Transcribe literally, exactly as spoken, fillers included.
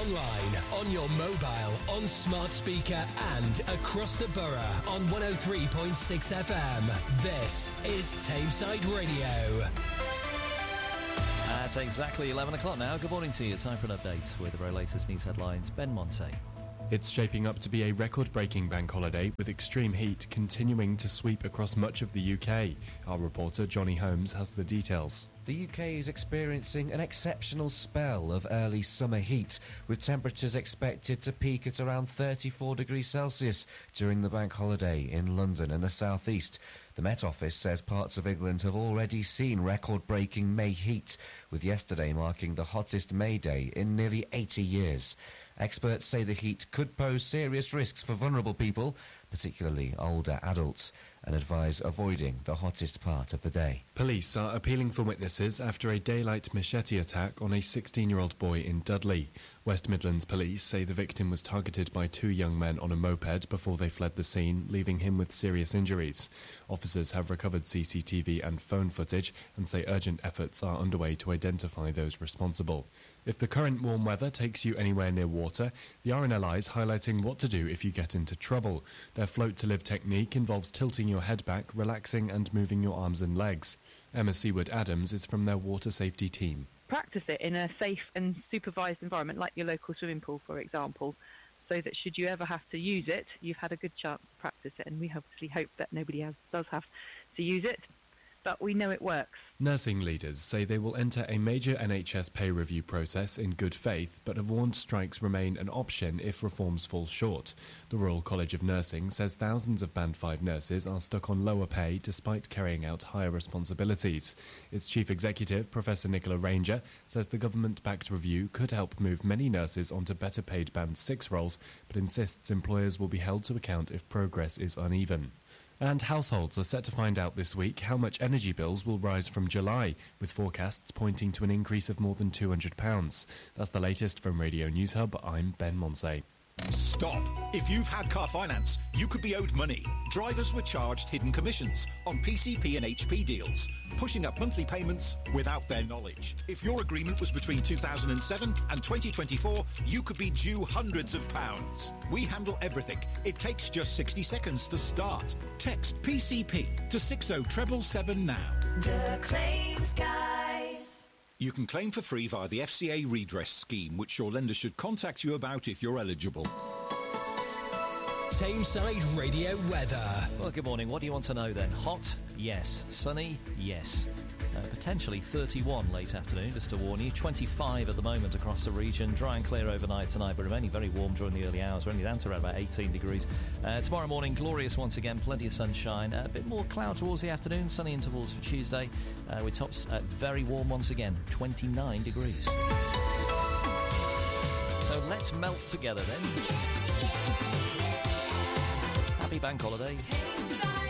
online, on your mobile, on smart speaker and across the borough on one oh three point six F M. This is Tameside Radio. At exactly eleven o'clock now. Good morning to you. Time for an update with the very latest news headlines. Ben Monte. It's shaping up to be a record-breaking bank holiday with extreme heat continuing to sweep across much of the U K. Our reporter Johnny Holmes has the details. The U K is experiencing an exceptional spell of early summer heat, with temperatures expected to peak at around thirty-four degrees Celsius during the bank holiday in London and the South East. The Met Office says parts of England have already seen record-breaking May heat, with yesterday marking the hottest May day in nearly eighty years. Experts say the heat could pose serious risks for vulnerable people, particularly older adults, and advise avoiding the hottest part of the day. Police are appealing for witnesses after a daylight machete attack on a sixteen-year-old boy in Dudley. West Midlands Police say the victim was targeted by two young men on a moped before they fled the scene, leaving him with serious injuries. Officers have recovered C C T V and phone footage and say urgent efforts are underway to identify those responsible. If the current warm weather takes you anywhere near water, the R N L I is highlighting what to do if you get into trouble. Their Float to Live technique involves tilting your head back, relaxing and moving your arms and legs. Emma Seaward-Adams is from their water safety team. Practice it in a safe and supervised environment like your local swimming pool, for example, so that should you ever have to use it, you've had a good chance to practice it, and we obviously hope that nobody else does have to use it, but we know it works. Nursing leaders say they will enter a major N H S pay review process in good faith, but have warned strikes remain an option if reforms fall short. The Royal College of Nursing says thousands of Band five nurses are stuck on lower pay despite carrying out higher responsibilities. Its chief executive, Professor Nicola Ranger, says the government-backed review could help move many nurses onto better-paid Band six roles, but insists employers will be held to account if progress is uneven. And households are set to find out this week how much energy bills will rise from July, with forecasts pointing to an increase of more than two hundred pounds. That's the latest from Radio News Hub. I'm Ben Monse. Stop. If you've had car finance, you could be owed money. Drivers were charged hidden commissions on P C P and H P deals, pushing up monthly payments without their knowledge. If your agreement was between two thousand seven and twenty twenty-four, you could be due hundreds of pounds. We handle everything. It takes just sixty seconds to start. Text P C P to six oh seven seven now. The Claims Guys. You can claim for free via the F C A redress scheme, which your lender should contact you about if you're eligible. Tameside Radio weather. Well, good morning. What do you want to know then? Hot? Yes. Sunny? Yes. Uh, potentially thirty-one late afternoon, just to warn you. twenty-five at the moment across the region. Dry and clear overnight tonight, but remaining very warm during the early hours. We're only down to around about eighteen degrees. Uh, tomorrow morning, glorious once again. Plenty of sunshine. Uh, a bit more cloud towards the afternoon. Sunny intervals for Tuesday. Uh, with tops uh, very warm once again. twenty-nine degrees. So let's melt together then. Happy bank holiday.